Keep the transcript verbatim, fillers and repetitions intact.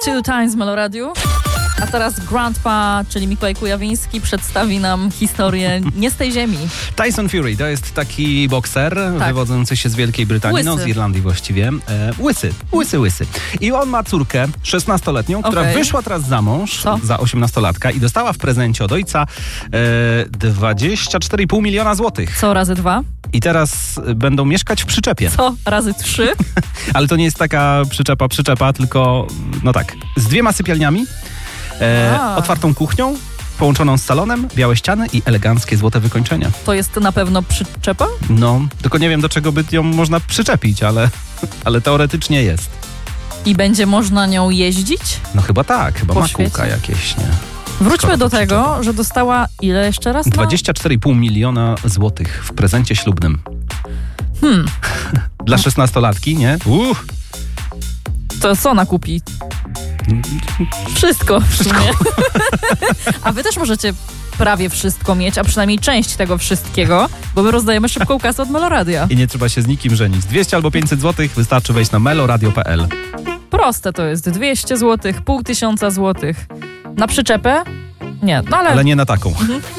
Two Times Meloradiu. A teraz Grandpa, czyli Mikołaj Kujawiński, przedstawi nam historię nie z tej ziemi. Tyson Fury to jest taki bokser Tak. wywodzący się z Wielkiej Brytanii, Łysy. no z Irlandii właściwie. E, łysy, łysy, łysy. I on ma córkę szesnastoletnią, która Okej. wyszła teraz za mąż Co? za osiemnastolatka i dostała w prezencie od ojca e, dwadzieścia cztery i pół miliona złotych. Co razy dwa? I teraz będą mieszkać w przyczepie. Co razy trzy? Ale to nie jest taka przyczepa, przyczepa, tylko no tak, z dwiema sypialniami, e, A. otwartą kuchnią, połączoną z salonem, białe ściany i eleganckie złote wykończenia. To jest na pewno przyczepa? No, tylko nie wiem, do czego by ją można przyczepić, ale, ale teoretycznie jest. I będzie można nią jeździć? No chyba tak, chyba Po ma świecie. kółka jakieś, nie? Wróćmy Skoro do to tego, przyczepa. że dostała ile jeszcze raz? No, dwadzieścia cztery i pół miliona złotych w prezencie ślubnym. Hmm, Dla szesnastolatki, nie? Uff, to co ona kupi? Wszystko w sumie. A wy też możecie prawie wszystko mieć, a przynajmniej część tego wszystkiego, bo my rozdajemy szybką kasę od Meloradia. i nie trzeba się z nikim żenić. dwieście albo pięćset złotych wystarczy wejść na meloradio kropka p l. Proste to jest. dwieście złotych, pół tysiąca złotych. Na przyczepę? Nie, no ale... Ale nie na taką.